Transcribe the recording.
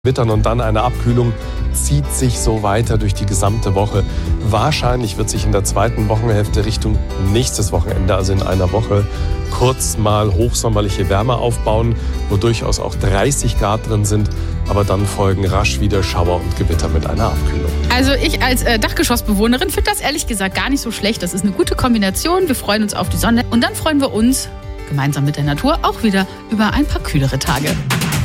Wittern und dann eine Abkühlung zieht sich so weiter durch die gesamte Woche. Wahrscheinlich wird sich in der zweiten Wochenhälfte Richtung nächstes Wochenende, also in einer Woche, kurz mal hochsommerliche Wärme aufbauen, wo durchaus auch 30 Grad drin sind. Aber dann folgen rasch wieder Schauer und Gewitter mit einer Abkühlung. Also ich als Dachgeschossbewohnerin finde das ehrlich gesagt gar nicht so schlecht. Das ist eine gute Kombination. Wir freuen uns auf die Sonne und dann freuen wir uns gemeinsam mit der Natur auch wieder über ein paar kühlere Tage.